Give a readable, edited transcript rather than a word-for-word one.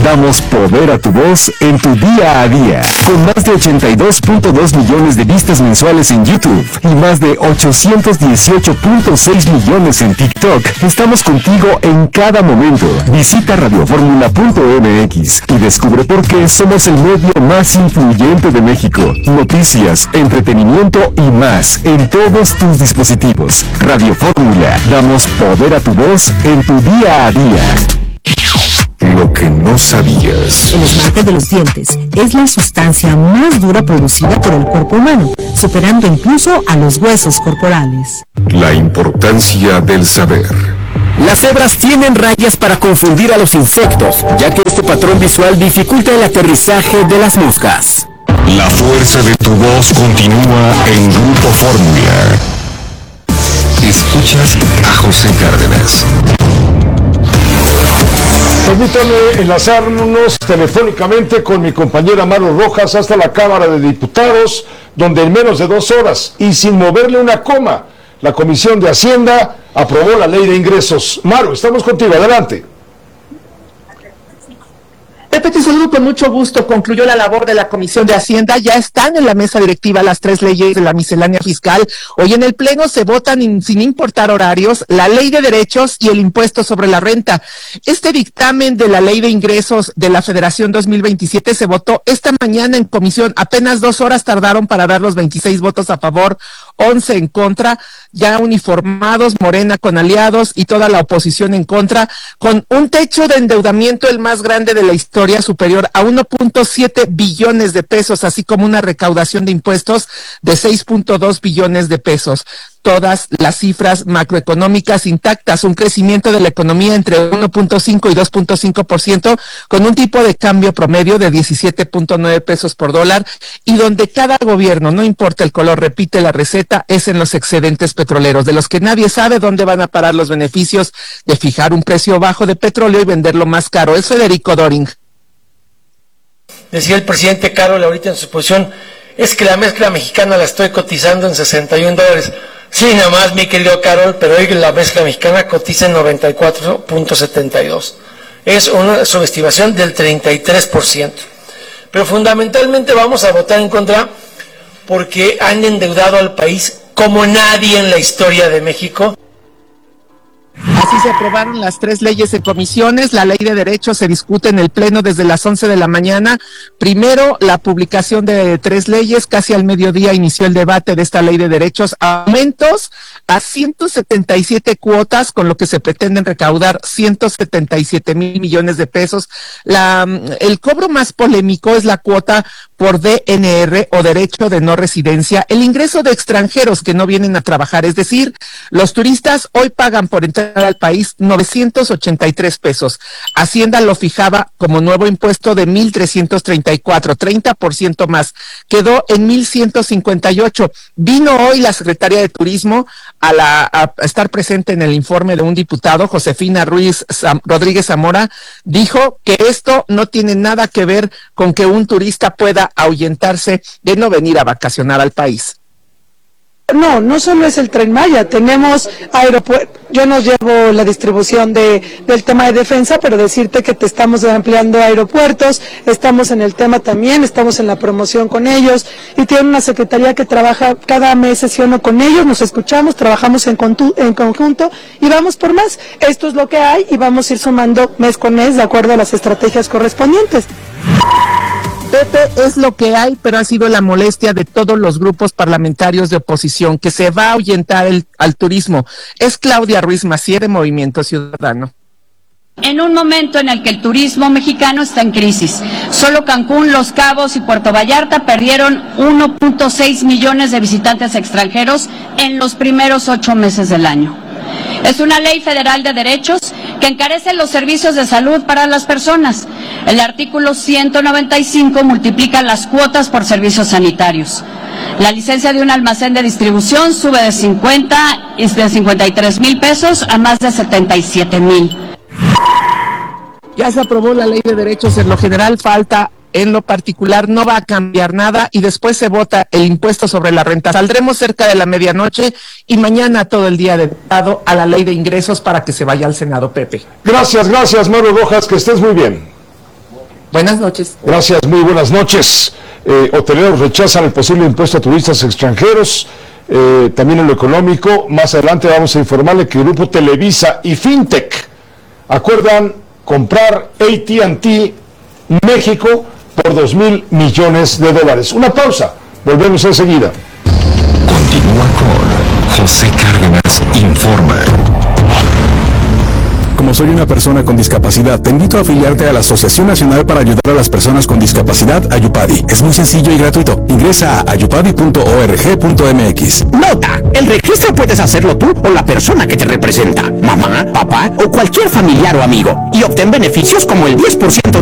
damos poder a tu voz en tu día a día. Con más de 82.2 millones de vistas mensuales en YouTube y más de 818.6 millones en TikTok, estamos contigo en cada momento. Visita radioformula.mx y descubre por qué somos el medio más influyente de México. Noticias, entretenimiento y más en todos tus dispositivos. Radio Fórmula, damos poder a tu voz en tu día a día. Lo que no sabías. El esmalte de los dientes es la sustancia más dura producida por el cuerpo humano, superando incluso a los huesos corporales. La importancia del saber. Las cebras tienen rayas para confundir a los insectos, ya que este patrón visual dificulta el aterrizaje de las moscas. La fuerza de tu voz continúa en Grupo Fórmula. Escuchas a José Cárdenas. Permítame enlazarnos telefónicamente con mi compañera Maru Rojas hasta la Cámara de Diputados, donde en menos de 2 horas y sin moverle una coma, la Comisión de Hacienda aprobó la Ley de Ingresos. Maru, estamos contigo, adelante. Pepe, te saludo con mucho gusto. Concluyó la labor de la Comisión de Hacienda. Ya están en la mesa directiva las 3 leyes de la miscelánea fiscal. Hoy en el Pleno se votan sin importar horarios la Ley de Derechos y el impuesto sobre la renta. Este dictamen de la Ley de Ingresos de la Federación 2027 se votó esta mañana en comisión. Apenas 2 horas tardaron para dar los 26 votos a favor, 11 en contra, ya uniformados, Morena con aliados y toda la oposición en contra, con un techo de endeudamiento el más grande de la historia, superior a 1.7 billones de pesos, así como una recaudación de impuestos de 6.2 billones de pesos. Todas las cifras macroeconómicas intactas, un crecimiento de la economía entre 1.5 y 2.5%, con un tipo de cambio promedio de 17.9 pesos por dólar, y donde cada gobierno, no importa el color, repite la receta, es en los excedentes petroleros, de los que nadie sabe dónde van a parar los beneficios de fijar un precio bajo de petróleo y venderlo más caro. Es Federico Doring. Decía el presidente Carol ahorita en su exposición, es que la mezcla mexicana la estoy cotizando en $61. Sí, nada más, mi querido Carol, pero hoy la mezcla mexicana cotiza en 94.72. Es una subestimación del 33%. Pero fundamentalmente vamos a votar en contra porque han endeudado al país como nadie en la historia de México. Así se aprobaron las 3 leyes en comisiones. La Ley de Derechos se discute en el Pleno desde las 11 de la mañana. Primero, la publicación de 3 leyes. Casi al mediodía inició el debate de esta Ley de Derechos. Aumentos a 177 cuotas, con lo que se pretenden recaudar 177 mil millones de pesos. El cobro más polémico es la cuota por DNR o derecho de no residencia, el ingreso de extranjeros que no vienen a trabajar, es decir, los turistas hoy pagan por entrar al país 983 pesos. Hacienda lo fijaba como nuevo impuesto de 1,334, 30% más. Quedó en 1,158. Vino hoy la Secretaría de Turismo a estar presente en el informe de un diputado, Josefina Ruiz Rodríguez Zamora, dijo que esto no tiene nada que ver con que un turista pueda ahuyentarse de no venir a vacacionar al país. No solo es el Tren Maya, tenemos aeropuertos. Yo no llevo la distribución del tema de defensa, pero decirte que te estamos ampliando aeropuertos, estamos en el tema también, estamos en la promoción con ellos, y tiene una secretaría que trabaja cada mes, sesiono con ellos, nos escuchamos, trabajamos en conjunto y vamos por más. Esto es lo que hay y vamos a ir sumando mes con mes de acuerdo a las estrategias correspondientes. Pepe, es lo que hay, pero ha sido la molestia de todos los grupos parlamentarios de oposición, que se va a ahuyentar al turismo. Es Claudia Ruiz Massieu, de Movimiento Ciudadano. En un momento en el que el turismo mexicano está en crisis, solo Cancún, Los Cabos y Puerto Vallarta perdieron 1.6 millones de visitantes extranjeros en los primeros 8 meses del año. Es una ley federal de derechos que encarece los servicios de salud para las personas. El artículo 195 multiplica las cuotas por servicios sanitarios. La licencia de un almacén de distribución sube de 53 mil pesos a más de 77 mil. Ya se aprobó la Ley de Derechos en lo general, falta en lo particular, no va a cambiar nada, y después se vota el impuesto sobre la renta. Saldremos cerca de la medianoche y mañana todo el día dedicado a la Ley de Ingresos para que se vaya al Senado, Pepe. Gracias, Maru Rojas, que estés muy bien. Buenas noches. Gracias, muy buenas noches. Hoteleros rechazan el posible impuesto a turistas extranjeros. También en lo económico, más adelante vamos a informarle que el Grupo Televisa y Fintech acuerdan comprar AT&T México por $2,000 millones. Una pausa, volvemos enseguida. Continúa con José Cárdenas Informa. Como soy una persona con discapacidad, te invito a afiliarte a la Asociación Nacional para Ayudar a las Personas con Discapacidad, Ayupadi. Es muy sencillo y gratuito. Ingresa a ayupadi.org.mx. Nota, el registro puedes hacerlo tú o la persona que te representa, mamá, papá o cualquier familiar o amigo, y obtén beneficios como el 10%